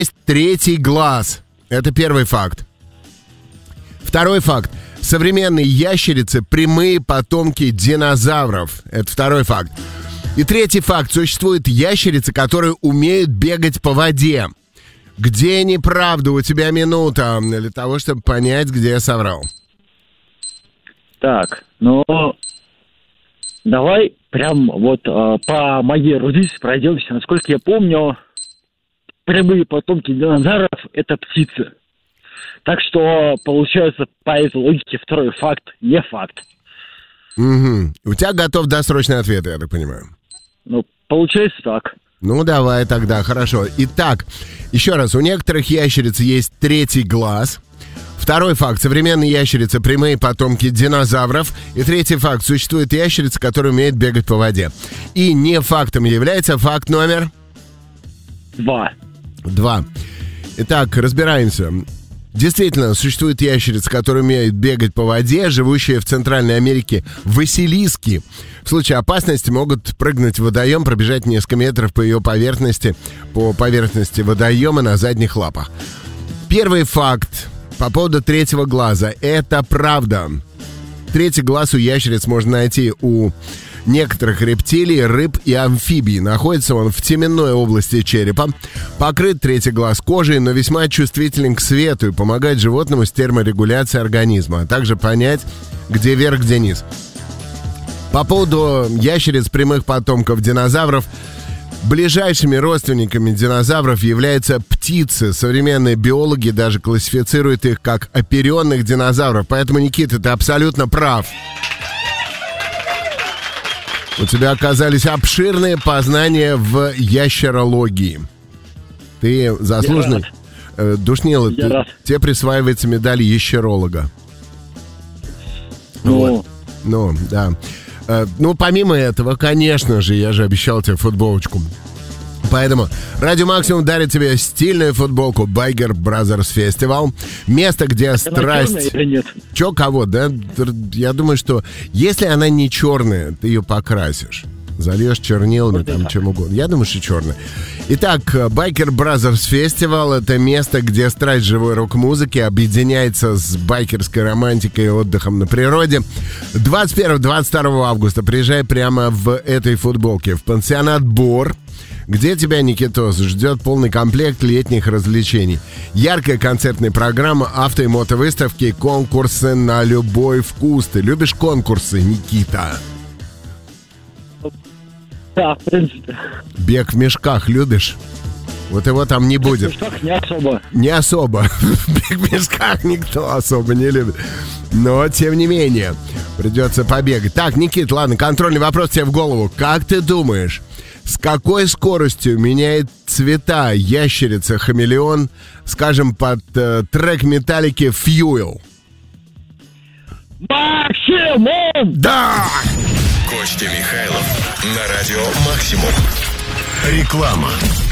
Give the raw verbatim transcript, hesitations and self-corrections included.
есть третий глаз. Это первый факт. Второй факт. Современные ящерицы – прямые потомки динозавров. Это второй факт. И третий факт. Существуют ящерицы, которые умеют бегать по воде. Где неправда? У тебя минута для того, чтобы понять, где я соврал. Так, ну, давай прям вот э, по моей эрудиции пройдемся. Насколько я помню, прямые потомки динозавров – это птицы. Так что, получается, по этой логике второй факт не факт. Угу. У тебя готов досрочный ответ, я так понимаю. Ну, получается так. Ну, давай тогда, хорошо. Итак, еще раз, у некоторых ящериц есть третий глаз. Второй факт. Современные ящерицы – прямые потомки динозавров. И третий факт. Существуют ящерицы, которые умеют бегать по воде. И не фактом является факт номер... Два. Два. Итак, разбираемся. Действительно, существуют ящерицы, которые умеют бегать по воде, живущие в Центральной Америке василиски. В случае опасности могут прыгнуть в водоем, пробежать несколько метров по ее поверхности, по поверхности водоема на задних лапах. Первый факт по поводу третьего глаза. Это правда. Третий глаз у ящериц можно найти у некоторых рептилий, рыб и амфибий. Находится он в теменной области черепа. Покрыт третий глаз кожей, но весьма чувствителен к свету и помогает животному с терморегуляцией организма, а также понять, где верх, где низ. По поводу ящериц, прямых потомков динозавров, ближайшими родственниками динозавров являются птицы. Современные биологи даже классифицируют их как оперенных динозавров. Поэтому, Никита, ты абсолютно прав. У тебя оказались обширные познания в ящерологии. Ты заслуженный э, душнило. Ты, тебе присваивается медаль ящеролога. Ну, вот. Ну, да. Э, ну, помимо этого, конечно же, я же обещал тебе футболочку. Поэтому Радио Максимум дарит тебе стильную футболку Biker Brothers Festival. Место, где она страсть... черная или нет? Чё, кого, да? Я думаю, что если она не черная, ты ее покрасишь. Зальешь чернилами, вот там, чем угодно. Я думаю, что черная. Итак, Biker Brothers Festival — это место, где страсть живой рок-музыки объединяется с байкерской романтикой и отдыхом на природе. двадцать первого - двадцать второго августа приезжай прямо в этой футболке в пансионат «Бор», где тебя, Никитос, ждет полный комплект летних развлечений. Яркая концертная программа, авто- и мотовыставки, конкурсы на любой вкус. Ты любишь конкурсы, Никита? Да, в принципе. Бег в мешках любишь? Вот его там не будет. Бег в мешках не особо. Не особо. Бег в мешках никто особо не любит. Но, тем не менее, придется побегать. Так, Никит, ладно, контрольный вопрос тебе в голову. Как ты думаешь, с какой скоростью меняет цвета ящерица-хамелеон, скажем, под э, трек Металлики «Fuel»? Максимум! Да! Костя Михайлов на радио «Максимум». Реклама.